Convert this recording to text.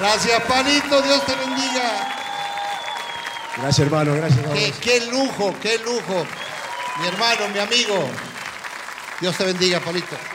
Gracias, Palito, Dios te bendiga. Gracias, hermano, gracias. Qué lujo, qué lujo. Mi hermano, mi amigo. Dios te bendiga, Palito.